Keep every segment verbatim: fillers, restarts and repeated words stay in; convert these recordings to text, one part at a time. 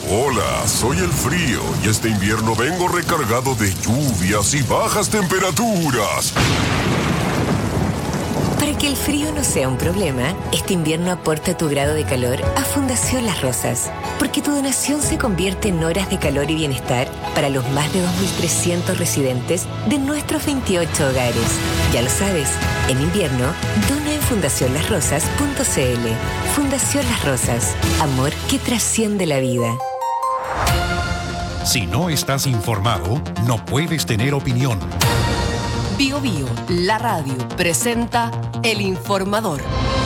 Hola, soy el frío y este invierno vengo recargado de lluvias y bajas temperaturas. Para que el frío no sea un problema, este invierno aporta tu grado de calor a Fundación Las Rosas, porque tu donación se convierte en horas de calor y bienestar para los más de dos mil trescientos residentes de nuestros veintiocho hogares. Ya lo sabes, en invierno, dona en fundación las rosas punto c l. Fundación Las Rosas, amor que trasciende la vida. Si no estás informado, no puedes tener opinión. Bio Bio, la radio, presenta El Informador.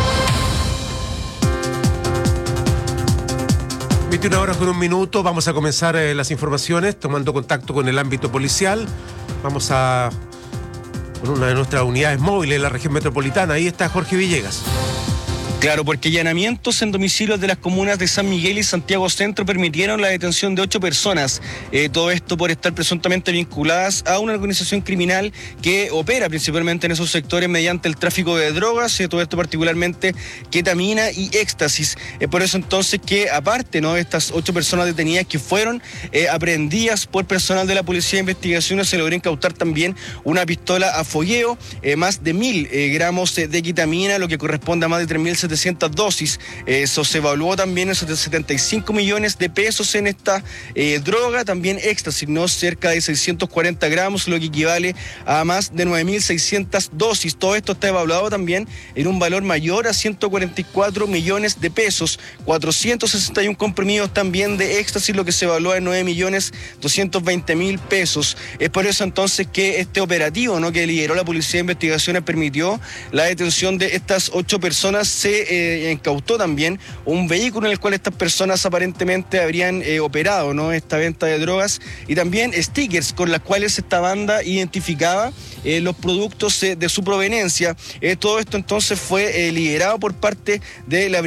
veintiuna horas con un minuto, vamos a comenzar eh, las informaciones tomando contacto con el ámbito policial. Vamos a con una de nuestras unidades móviles en la región metropolitana. Ahí está Jorge Villegas. Claro, porque allanamientos en domicilios de las comunas de San Miguel y Santiago Centro permitieron la detención de ocho personas. Eh, todo esto por estar presuntamente vinculadas a una organización criminal que opera principalmente en esos sectores mediante el tráfico de drogas, eh, todo esto particularmente ketamina y éxtasis. Es eh, por eso entonces que aparte, ¿no?, estas ocho personas detenidas que fueron eh, aprehendidas por personal de la Policía de Investigaciones, se logró incautar también una pistola a fogueo, eh, más de mil eh, gramos eh, de ketamina, lo que corresponde a más de tres mil setecientas dosis. Eso se evaluó también en setenta y cinco millones de pesos en esta eh, droga, también éxtasis, ¿no?, cerca de seiscientos cuarenta gramos, lo que equivale a más de nueve mil seiscientas dosis. Todo esto está evaluado también en un valor mayor a ciento cuarenta y cuatro millones de pesos, cuatrocientos sesenta y uno comprimidos también de éxtasis, lo que se evalúa en nueve millones doscientos veinte mil pesos. Es por eso entonces que este operativo, ¿no?, que lideró la Policía de Investigaciones permitió la detención de estas ocho personas. Se eh, incautó también un vehículo en el cual estas personas aparentemente habrían eh, operado, ¿no?, esta venta de drogas, y también stickers con las cuales esta banda identificaba eh, los productos eh, de su proveniencia. Eh, todo esto entonces fue eh, liderado por parte de la